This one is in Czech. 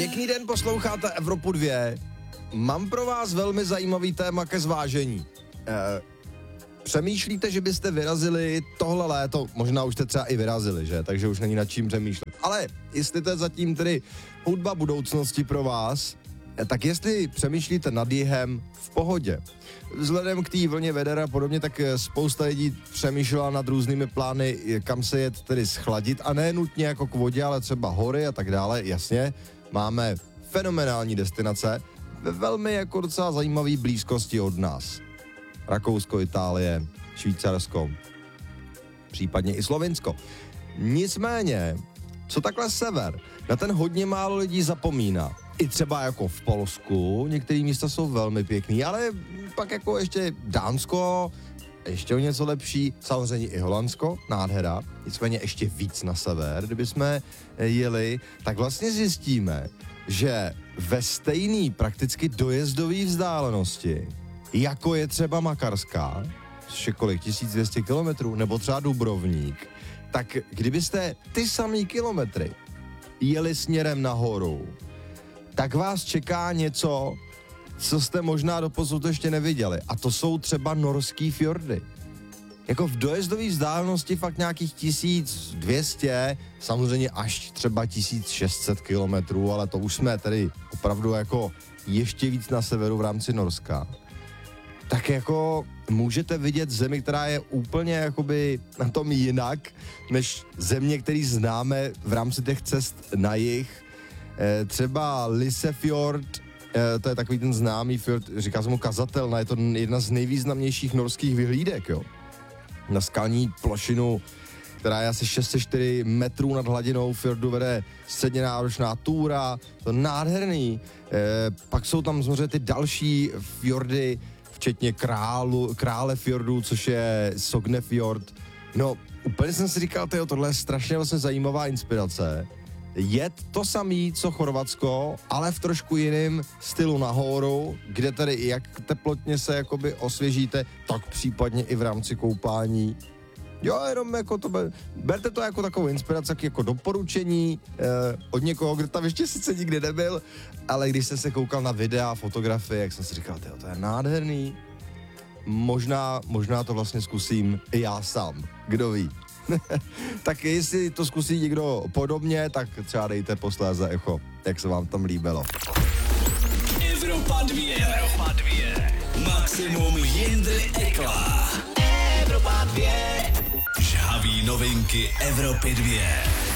Pěkný den, posloucháte Evropu 2. Mám pro vás velmi zajímavý téma ke zvážení. Přemýšlíte, že byste vyrazili tohle léto, možná už jste třeba i vyrazili, že? Takže už není nad čím přemýšlet. Ale jestli to je zatím tedy hudba budoucnosti pro vás, tak jestli přemýšlíte nad jihem, v pohodě. Vzhledem k té vlně veder a podobně, tak spousta lidí přemýšlela nad různými plány, kam se jet tedy schladit, a ne nutně jako k vodě, ale třeba hory a tak dále. Jasně, máme fenomenální destinace ve velmi jako docela zajímavé blízkosti od nás. Rakousko, Itálie, Švýcarsko, případně i Slovinsko. Nicméně, co takhle sever, na ten hodně málo lidí zapomíná. I třeba jako v Polsku, některé místa jsou velmi pěkný, ale pak jako ještě Dánsko, ještě o něco lepší, samozřejmě i Holandsko, nádhera, nicméně ještě víc na sever, kdyby jsme jeli, tak vlastně zjistíme, že ve stejný prakticky dojezdové vzdálenosti, jako je třeba Makarská, což je kolik, 1200 kilometrů, nebo třeba Dubrovník, tak kdybyste ty samý kilometry jeli směrem nahoru, tak vás čeká něco, co jste možná doposud ještě neviděli. A to jsou třeba norský fjordy. Jako v dojezdové vzdálenosti fakt nějakých 1200, samozřejmě až třeba 1600 kilometrů, ale to už jsme tedy opravdu jako ještě víc na severu v rámci Norska. Tak jako můžete vidět zemi, která je úplně jakoby na tom jinak, než země, který známe v rámci těch cest na jih. Třeba Lysefjord, to je takový ten známý fjord, říká se mu Kazatelna, je to jedna z nejvýznamnějších norských vyhlídek, jo. Na skalní plošinu, která je asi 604 metrů nad hladinou fjordu, vede středně náročná túra, to je nádherný. Pak jsou tam samozřejmě ty další fjordy, včetně krále fjordů, což je Sognefjord. No, úplně jsem si říkal, tohle je strašně vlastně zajímavá inspirace. Jet to samý, co Chorvatsko, ale v trošku jiném stylu nahoru, kde tady jak teplotně se jakoby osvěžíte, tak případně i v rámci koupání. Jo, jenom jako to, berte to jako takovou inspiraci, jako doporučení od někoho, kdo tam ještě sice nikdy nebyl, ale když jsem se koukal na videa, fotografie, jak jsem si říkal, to je nádherný. Možná to vlastně zkusím i já sám, kdo ví. Tak jestli to zkusí někdo podobně, tak třeba dejte posléze echo, jak se vám tam líbilo. Evropa 2. Maximum Jindry Ekla. Evropa 2. Žhavý novinky Evropy 2.